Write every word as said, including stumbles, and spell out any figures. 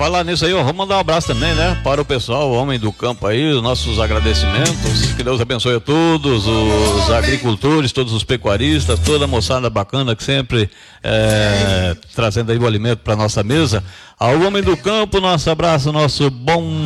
falar nisso aí, ó, vamos mandar um abraço também, né? Para o pessoal, o homem do campo aí, os nossos agradecimentos. Que Deus abençoe a todos, os agricultores, todos os pecuaristas, toda a moçada bacana que sempre é, trazendo aí o alimento para nossa mesa. Ao homem do campo, nosso abraço, nosso bom